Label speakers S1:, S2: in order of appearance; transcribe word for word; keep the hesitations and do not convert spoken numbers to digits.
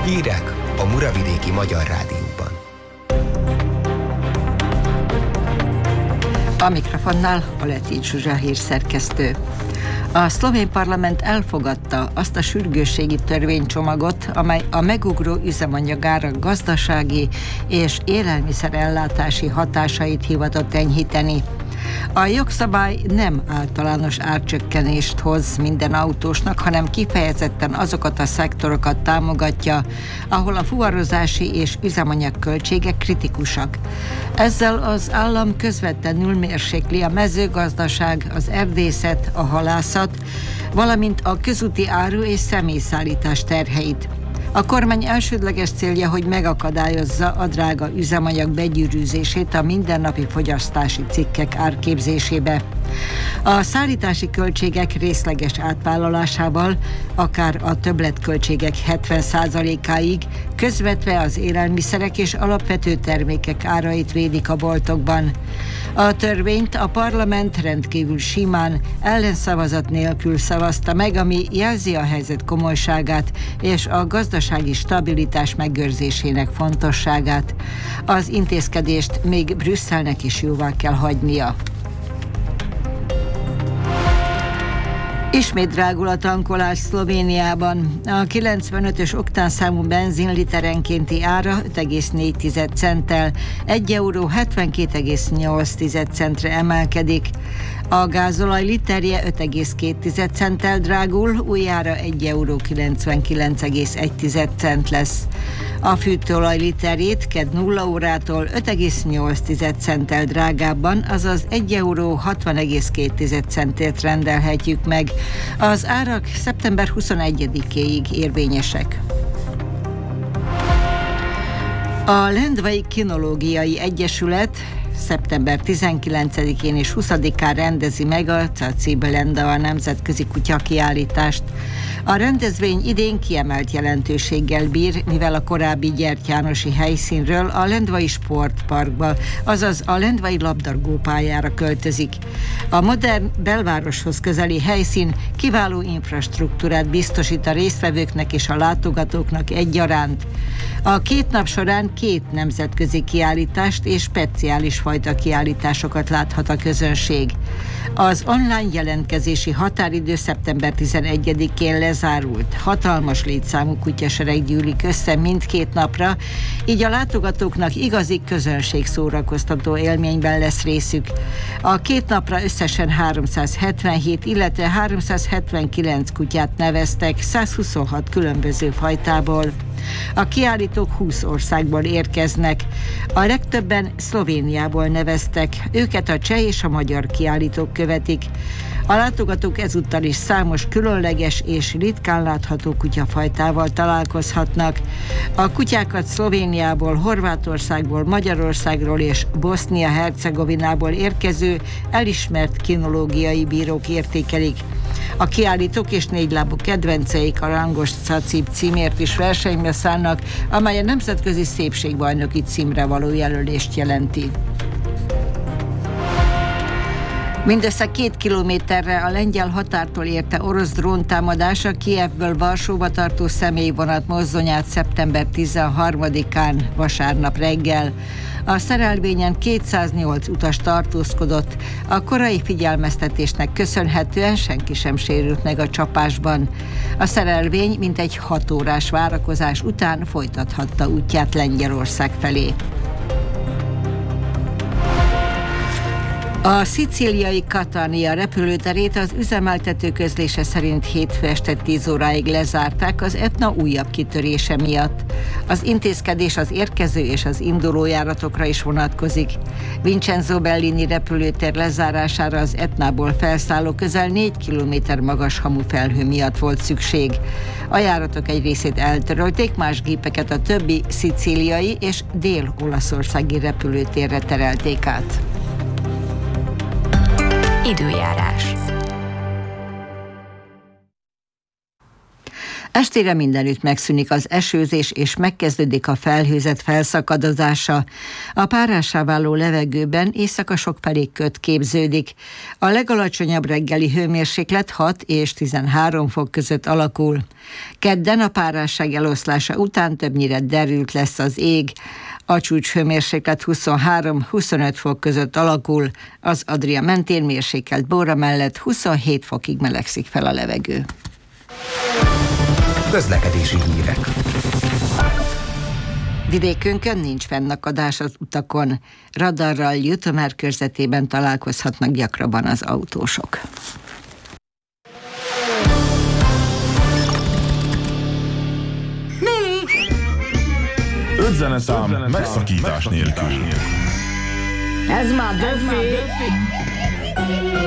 S1: Hírek a Muravidéki Magyar Rádióban.
S2: A mikrofonnál Aleti Zsuzsa hírszerkesztő. A szlovén parlament elfogadta azt a sürgősségi törvénycsomagot, amely a megugró üzemanyagárak gazdasági és élelmiszerellátási hatásait hivatott enyhíteni. A jogszabály nem általános árcsökkenést hoz minden autósnak, hanem kifejezetten azokat a szektorokat támogatja, ahol a fuvarozási és üzemanyag költségek kritikusak. Ezzel az állam közvetlenül mérsékli a mezőgazdaság, az erdészet, a halászat, valamint a közúti áru- és személyszállítás terheit. A kormány elsődleges célja, hogy megakadályozza a drága üzemanyag begyűrűzését a mindennapi fogyasztási cikkek árképzésébe. A szállítási költségek részleges átvállalásával, akár a többletköltségek hetven százalékáig közvetve az élelmiszerek és alapvető termékek árait védik a boltokban. A törvényt a parlament rendkívül simán, ellenszavazat nélkül szavazta meg, ami jelzi a helyzet komolyságát és a gazdasági stabilitás megőrzésének fontosságát. Az intézkedést még Brüsszelnek is jóvá kell hagynia. Ismét drágul a tankolás Szlovéniában. A kilencvenötös oktánszámú benzin literenkénti ára öt egész négy centtel, egy euró hetvenkét egész nyolc centre emelkedik. A gázolaj literje öt egész két centtel drágul, újjára egy euró kilencvenkilenc egész egy cent lesz. A fűtőolaj literjét kedd nulla órától öt egész nyolc centtel drágábban, azaz egy euró hatvan egész két centért rendelhetjük meg. Az árak szeptember huszonegyedikéig érvényesek. A Lendvai Kinológiai Egyesület szeptember tizenkilencedikén és huszadikán rendezi meg a Cacibe Lendava nemzetközi kutyakiállítást. A rendezvény idén kiemelt jelentőséggel bír, mivel a korábbi gyertyánosi helyszínről a Lendvai Sportparkba, azaz a Lendvai labdarúgópályára költözik. A modern belvároshoz közeli helyszín kiváló infrastruktúrát biztosít a résztvevőknek és a látogatóknak egyaránt. A két nap során két nemzetközi kiállítást és speciális fajta kiállításokat láthat a közönség. Az online jelentkezési határidő szeptember tizenegyedikén lezárult. Hatalmas létszámú kutyasereg gyűlik össze mindkét napra, így a látogatóknak igazi közönségszórakoztató élményben lesz részük. A két napra összesen háromszázhetvenhét, illetve háromszázhetvenkilenc kutyát neveztek százhuszonhat különböző fajtából. A kiállítók húsz országból érkeznek. A legtöbben Szlovéniából neveztek, őket a cseh és a magyar kiállítók követik. A látogatók ezúttal is számos különleges és ritkán látható kutyafajtával találkozhatnak. A kutyákat Szlovéniából, Horvátországból, Magyarországról és Bosznia-Hercegovinából érkező elismert kinológiai bírók értékelik. A kiállítók és négylábú kedvenceik a Rangos Cacib címért is versenybe szállnak, amely a nemzetközi szépségbajnoki címre való jelölést jelenti. Mindössze két kilométerre a lengyel határtól érte orosz dróntámadás a Kijevből Varsóba tartó személyvonat mozdonyát szeptember tizenharmadikán vasárnap reggel. A szerelvényen kétszáznyolc utas tartózkodott. A korai figyelmeztetésnek köszönhetően senki sem sérült meg a csapásban. A szerelvény mintegy hat órás várakozás után folytathatta útját Lengyelország felé. A szicíliai Catania repülőterét az üzemeltető közlése szerint hétfő este tíz óráig lezárták az Etna újabb kitörése miatt. Az intézkedés az érkező és az induló járatokra is vonatkozik. Vincenzo Bellini repülőtér lezárására az Etnából felszálló közel négy kilométer magas hamufelhő miatt volt szükség. A járatok egy részét eltörölték, más gépeket a többi szicíliai és dél-olaszországi repülőtérre terelték át.
S3: Időjárás.
S2: Estére mindenütt megszűnik az esőzés, és megkezdődik a felhőzet felszakadozása. A párássá váló levegőben éjszaka sokfelé köd képződik. A legalacsonyabb reggeli hőmérséklet hat és tizenhárom fok között alakul. Kedden a párásság eloszlása után többnyire derült lesz az ég. A csúcshőmérséklet huszonhárom-huszonöt fok között alakul, az Adria mentén mérsékelt Bóra mellett huszonhét fokig melegszik fel a levegő.
S1: Közlekedési hírek.
S2: Vidékünkön nincs fennakadás az utakon. Radarral Jutomár körzetében találkozhatnak gyakrabban az autósok.
S3: Öt zeneszám megszakítás nélkül.
S4: Ez már Döffi.